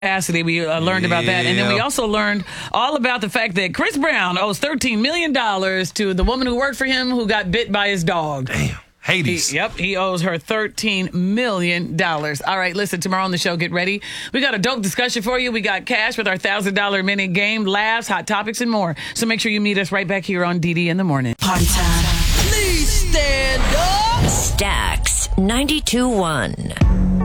Cassidy. We learned about that. And then we also learned all about the fact that Chris Brown owes $13 million to the woman who worked for him who got bit by his dog. Damn. Hades. He owes her $13 million. All right, listen, tomorrow on the show, get ready. We got a dope discussion for you. We got cash with our $1,000 minute game, laughs, hot topics, and more. So make sure you meet us right back here on DD in the Morning. Party time. Please stand up. Stax 92.1.